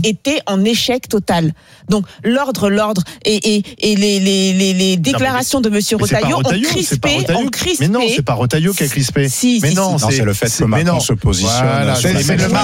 était en échec total. Donc l'ordre et les déclarations de Monsieur Retailleau ont crispé. Mais non, c'est pas Retailleau qui a crispé. C'est le fait que Macron se positionne. Voilà, c'est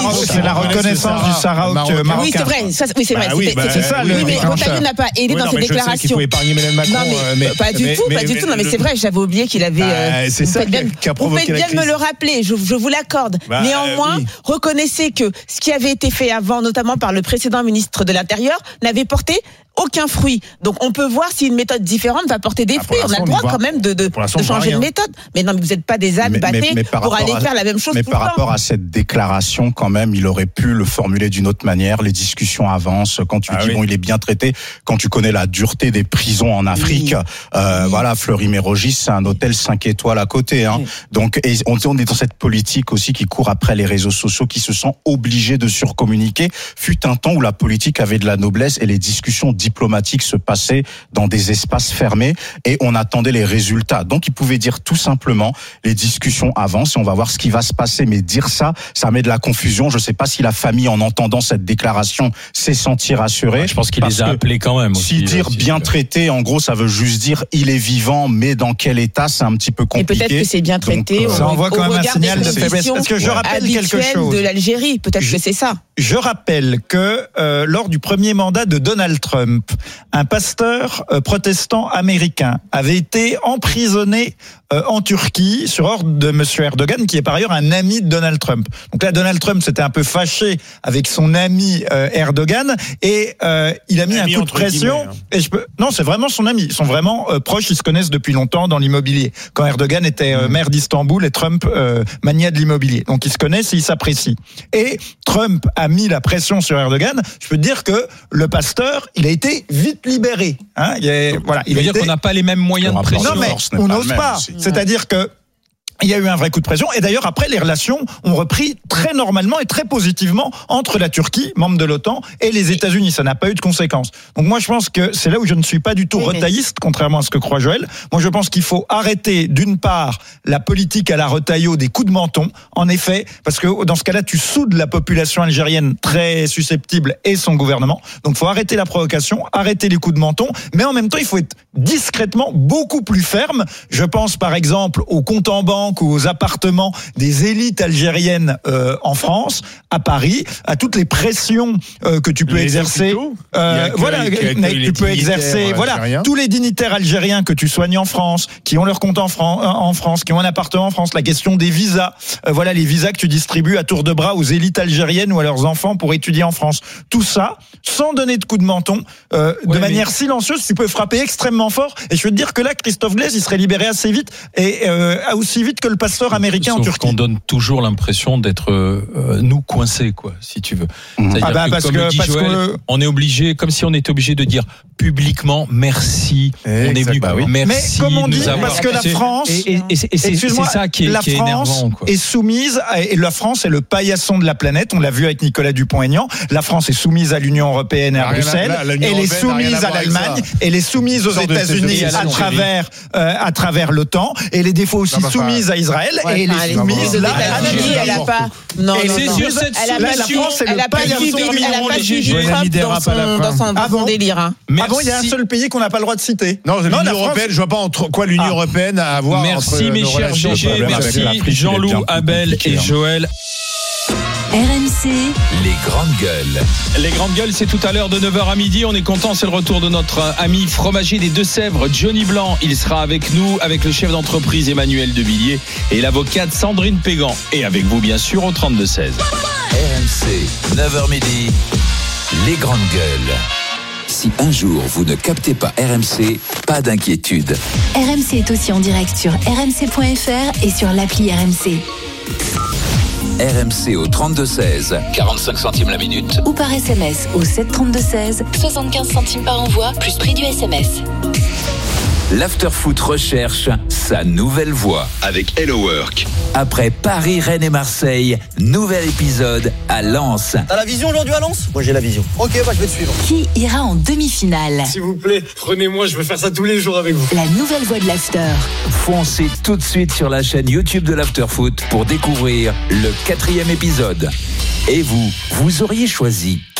la reconnaissance du Sahara marocain. Oui, c'est vrai. C'est vrai. C'est ça. Oui, mais Retailleau n'a pas aidé dans ses déclarations. Il faut épargner Emmanuel Macron. Non, pas du tout. Non, mais c'est vrai. J'avais oublié qu'il avait. C'est ça qui a provoqué la crise. Vous faites bien de me le rappeler. Je vous l'accorde. Néanmoins, reconnaissez que ce qui avait été fait avant, notamment par le précédent ministre de l'Intérieur, n'avait porté aucun fruit. Donc on peut voir si une méthode différente va porter des fruits. On a le droit quand même de changer de méthode. Mais non, mais vous n'êtes pas des ânes battés pour aller faire la même chose tout le temps. Mais par rapport à cette déclaration, quand même, il aurait pu le formuler d'une autre manière. Les discussions avancent. Quand tu dis il est bien traité, quand tu connais la dureté des prisons en Afrique, voilà, Fleury-Mérogis, c'est un hôtel 5 étoiles à côté. Donc, et on est dans cette politique aussi qui court après les réseaux sociaux, qui se sent obligés de surcommuniquer. Fut un temps où la politique avait de la noblesse et les discussions diplomatiques se passaient dans des espaces fermés et on attendait les résultats. Donc, il pouvait dire tout simplement, les discussions avancent et on va voir ce qui va se passer. Mais dire ça met de la confusion. Je ne sais pas si la famille, en entendant cette déclaration, s'est sentie rassurée. Je pense qu'il les a appelés quand même. Si dire bien traité, en gros, ça veut juste dire il est vivant, mais dans quel état, c'est un petit peu compliqué. Et peut-être que c'est bien traité. Donc, ça envoie quand même un signal de faiblesse. Parce que je rappelle quelque chose. De l'Algérie, peut-être que c'est ça. Je rappelle que lors du premier mandat de Donald Trump, un pasteur protestant américain avait été emprisonné en Turquie sur ordre de Monsieur Erdogan, qui est par ailleurs un ami de Donald Trump. Donc là, Donald Trump s'était un peu fâché avec son ami Erdogan et il a mis un coup de pression. Et non, c'est vraiment son ami. Ils sont vraiment proches. Ils se connaissent depuis longtemps dans l'immobilier. Quand Erdogan était maire d'Istanbul et Trump maniait de l'immobilier. Donc ils se connaissent et ils s'apprécient. Et Trump a mis la pression sur Erdogan. Je peux te dire que le pasteur, il a été vite libéré. Il veut dire qu'on n'a pas les mêmes moyens de pression. Non, mais on n'ose pas. C'est-à-dire que il y a eu un vrai coup de pression et d'ailleurs après les relations ont repris très normalement et très positivement entre la Turquie, membre de l'OTAN, et les États-Unis. Ça n'a pas eu de conséquences. Donc moi je pense que c'est là où je ne suis pas du tout retailliste, contrairement à ce que croit Joël. Moi je pense qu'il faut arrêter d'une part la politique à la Retailleau des coups de menton, en effet, parce que dans ce cas-là tu soudes la population algérienne très susceptible et son gouvernement. Donc il faut arrêter la provocation, arrêter les coups de menton, mais en même temps il faut être discrètement beaucoup plus ferme. Je pense par exemple aux comptes en banque ou aux appartements des élites algériennes en France, à Paris, à toutes les pressions que tu peux exercer. Tu peux exercer. Voilà, tous les dignitaires algériens que tu soignes en France, qui ont leur compte en France, qui ont un appartement en France. La question des visas. Voilà les visas que tu distribues à tour de bras aux élites algériennes ou à leurs enfants pour étudier en France. Tout ça, sans donner de coup de menton, de manière silencieuse, tu peux frapper extrêmement fort. Et je veux te dire que là, Christophe Glaise, il serait libéré assez vite et aussi vite que le pasteur américain en Turquie. On donne toujours l'impression d'être nous coincés, quoi, si tu veux. On est obligé, comme si on était obligé de dire publiquement merci. On est venu. Merci. Mais comme on dit, parce que la France, c'est ça qui est énervant. Est soumise, et la France est le paillasson de la planète. On l'a vu avec Nicolas Dupont-Aignan. La France est soumise à l'Union européenne et à Bruxelles. Elle est soumise à l'Allemagne. Elle est soumise aux États-Unis à travers l'OTAN. Et les défauts aussi soumise à Israël et elle est soumise là à l'Algérie. Elle n'a pas. Non, c'est sur cette solution. Elle n'a pas suivi Trump dans son délire. Avant, il y a un seul pays qu'on n'a pas le droit de citer. Non, l'Union européenne. Je vois pas entre quoi l'Union européenne a à voir. Merci mes chers GG, merci Jean-Loup, Abel et Joël. RMC, les grandes gueules. Les grandes gueules, c'est tout à l'heure de 9h à midi. On est content, c'est le retour de notre ami fromager des Deux-Sèvres, Johnny Blanc. Il sera avec nous, avec le chef d'entreprise Emmanuel Devilliers et l'avocate Sandrine Pégan. Et avec vous, bien sûr, au 32-16. RMC, 9h midi, les grandes gueules. Si un jour vous ne captez pas RMC, pas d'inquiétude. RMC est aussi en direct sur rmc.fr et sur l'appli RMC. RMC au 32-16, 45 centimes la minute. Ou par SMS au 732-16, 75 centimes par envoi, plus prix du SMS. L'Afterfoot recherche sa nouvelle voix avec Hello Work. Après Paris, Rennes et Marseille, nouvel épisode à Lens. T'as la vision aujourd'hui à Lens ? Moi j'ai la vision. Ok, je vais te suivre. Qui ira en demi-finale ? S'il vous plaît, prenez-moi, je veux faire ça tous les jours avec vous. La nouvelle voix de l'After. Foncez tout de suite sur la chaîne YouTube de l'Afterfoot pour découvrir le 4e épisode. Et vous auriez choisi qui ?